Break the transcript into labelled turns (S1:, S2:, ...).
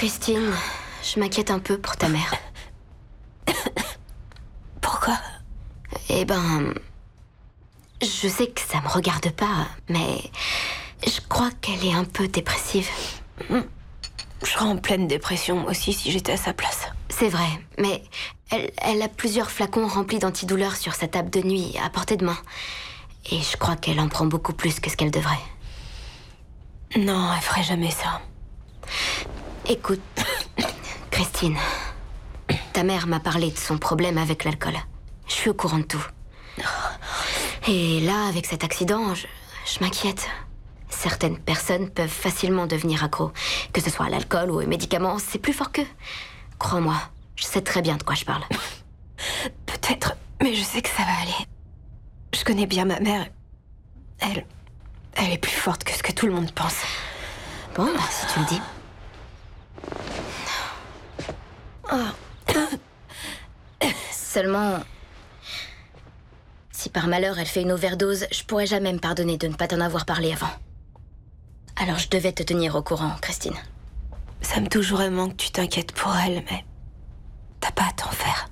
S1: Christine, je m'inquiète un peu pour ta mère.
S2: Pourquoi?
S1: Eh ben... Je sais que ça me regarde pas, mais... Je crois qu'elle est un peu dépressive.
S2: Je serais en pleine dépression, moi aussi, si j'étais à sa place.
S1: C'est vrai, mais elle a plusieurs flacons remplis d'antidouleurs sur sa table de nuit, à portée de main. Et je crois qu'elle en prend beaucoup plus que ce qu'elle devrait.
S2: Non, elle ferait jamais ça.
S1: Écoute, Christine, ta mère m'a parlé de son problème avec l'alcool. Je suis au courant de tout. Et là, avec cet accident, je m'inquiète. Certaines personnes peuvent facilement devenir accros. Que ce soit à l'alcool ou aux médicaments, c'est plus fort qu'eux. Crois-moi, je sais très bien de quoi je parle.
S2: Peut-être, mais je sais que ça va aller. Je connais bien ma mère. Elle est plus forte que ce que tout le monde pense.
S1: Bon, si tu le dis. Seulement... Si par malheur elle fait une overdose, je pourrais jamais me pardonner de ne pas t'en avoir parlé avant. Alors je devais te tenir au courant, Christine.
S2: Ça me touche vraiment que tu t'inquiètes pour elle, mais... t'as pas à t'en faire.